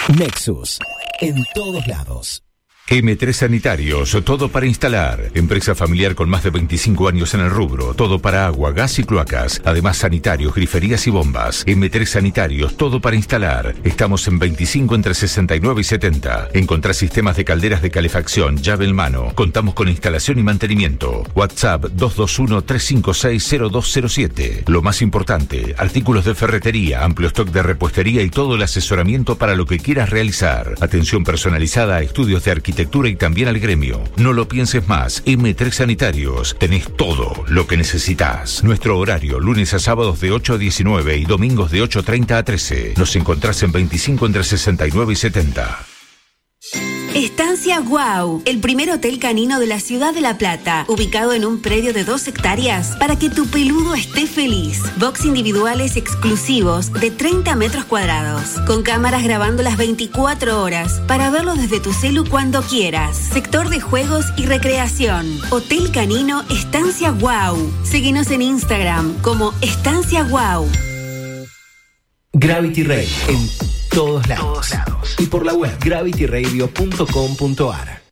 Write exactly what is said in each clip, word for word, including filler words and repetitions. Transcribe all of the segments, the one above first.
Nexus, en todos lados. eme tres Sanitarios, todo para instalar. Empresa familiar con más de veinticinco años en el rubro, todo para agua, gas y cloacas. Además sanitarios, griferías y bombas. eme tres Sanitarios, todo para instalar. Estamos en veinticinco entre sesenta y nueve y setenta. Encontrá sistemas de calderas de calefacción, llave en mano. Contamos con instalación y mantenimiento. WhatsApp dos dos uno, tres cinco seis, cero dos cero siete. Lo más importante, artículos de ferretería, amplio stock de repuestería y todo el asesoramiento para lo que quieras realizar. Atención personalizada a estudios de arquitectura y también al gremio. No lo pienses más. eme tres Sanitarios. Tenés todo lo que necesitas. Nuestro horario, lunes a sábados de ocho a diecinueve y domingos de ocho treinta a trece. Nos encontrás en veinticinco entre sesenta y nueve y setenta. Estancia Wow, el primer hotel canino de la ciudad de La Plata, ubicado en un predio de dos hectáreas para que tu peludo esté feliz. Box individuales exclusivos de treinta metros cuadrados, con cámaras grabando las veinticuatro horas para verlo desde tu celu cuando quieras. Sector de juegos y recreación. Hotel Canino Estancia Wow. Síguenos en Instagram como Estancia Wow. Gravity Radio, en todos lados. todos lados. Y por la web gravity radio punto com punto a r.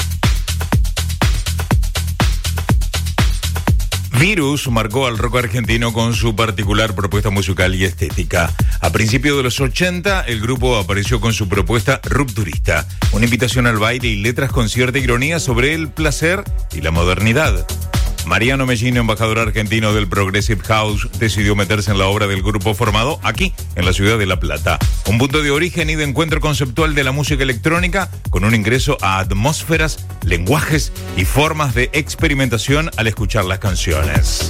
Virus marcó al rock argentino con su particular propuesta musical y estética. A principios de los ochenta, el grupo apareció con su propuesta rupturista, una invitación al baile y letras con cierta ironía sobre el placer y la modernidad. Mariano Mellino, embajador argentino del Progressive House, decidió meterse en la obra del grupo formado aquí, en la ciudad de La Plata. Un punto de origen y de encuentro conceptual de la música electrónica, con un ingreso a atmósferas, lenguajes y formas de experimentación al escuchar las canciones.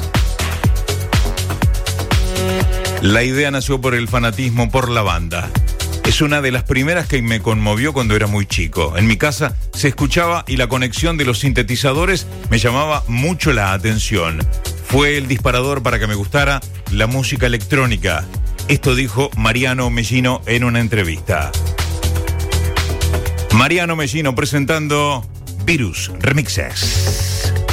La idea nació por el fanatismo por la banda. Es una de las primeras que me conmovió cuando era muy chico. En mi casa se escuchaba y la conexión de los sintetizadores me llamaba mucho la atención. Fue el disparador para que me gustara la música electrónica. Esto dijo Mariano Mellino en una entrevista. Mariano Mellino presentando Virus Remixes.